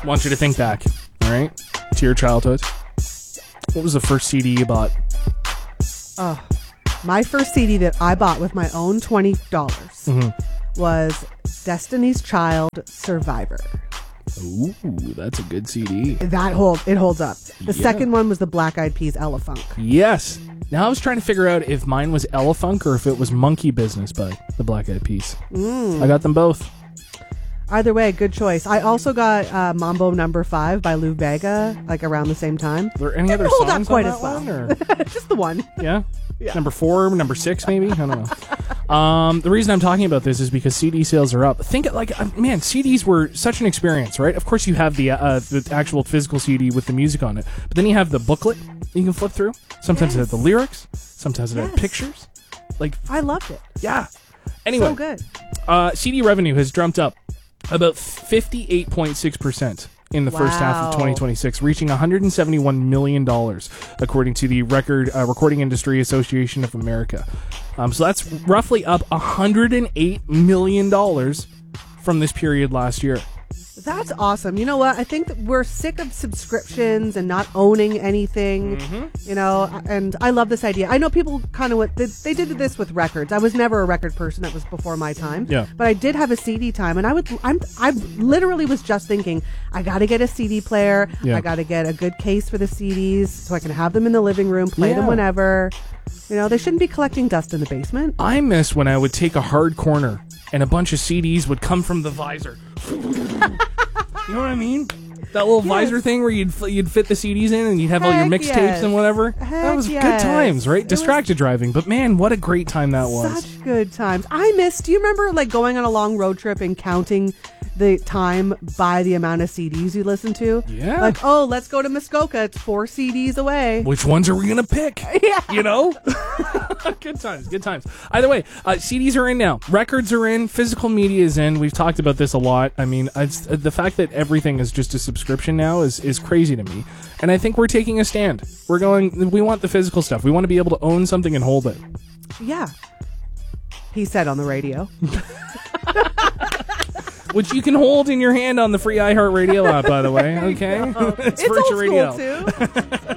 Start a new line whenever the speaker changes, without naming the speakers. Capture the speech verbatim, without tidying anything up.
I want you to think back, all right, to your childhood. What was the first C D you bought?
Oh, my first C D that I bought with my own twenty dollars
Mm-hmm.
was Destiny's Child Survivor.
Ooh, that's a good C D.
That hold it holds up. The
Yeah.
second one was the Black Eyed Peas Elefunk.
Yes. Now I was trying to figure out if mine was Elefunk or if it was Monkey Business by the Black Eyed Peas.
Mm.
I got them both.
Either way, good choice. I also got uh, Mambo Number Five by Lou Bega, like around the same time.
Were there any
Didn't
other
hold
songs
up quite
on
as
that
well.
one, or?
Just the one.
Yeah?
Yeah.
Number four, number six, maybe? I don't know. Um, the reason I'm talking about this is because C D sales are up. Think, like, uh, man, C Ds were such an experience, right? Of course, you have the uh, the actual physical C D with the music on it, but then you have the booklet you can flip through. Sometimes
Yes.
it had the lyrics. Sometimes it
Yes.
had pictures. Like,
I loved it.
yeah. Anyway,
So good.
uh, C D revenue has jumped up about fifty-eight point six percent in the first half of
Wow.
twenty twenty-six, reaching one hundred seventy-one million dollars, according to the Record uh, Recording Industry Association of America. Um, so that's roughly up one hundred eight million dollars from this period last year.
That's awesome. You know what? I think that we're sick of subscriptions and not owning anything,
Mm-hmm.
you know, and I love this idea. I know people kind of what they, they did this with records. I was never a record person. That was before my time.
Yeah.
But I did have a C D time, and I would, I'm, I literally was just thinking, I got to get a C D player.
Yeah.
I got to get a good case for the C Ds so I can have them in the living room, play them
Yeah.
whenever. You know, they shouldn't be collecting dust in the basement.
I miss when I would take a hard corner and a bunch of C Ds would come from the visor. You know what I mean? That little
Yes.
visor thing where you'd f- you'd fit the C Ds in and you'd have all your
Heck
mixtapes
yes.
and whatever. that
Heck
was
yes.
good times, right?
It was-
Distracted driving, but man, what a great time that was.
Such good times. I miss. Do you remember like going on a long road trip and counting the time by the amount of C Ds you listen to?
Yeah.
Like, oh, let's go to Muskoka. It's four C Ds away.
Which ones are we gonna pick?
Yeah.
You know? Good times, good times. Either way, uh, C Ds are in now. Records are in. Physical media is in. We've talked about this a lot. I mean, it's, uh, the fact that everything is just a subscription now is, is crazy to me. And I think we're taking a stand. We're going, we want the physical stuff. We want to be able to own something and hold it.
Yeah. He said on the radio.
Which you can hold in your hand on the free iHeartRadio app, by the way. Okay? It's,
It's
Virtual
old
Radio.
school too.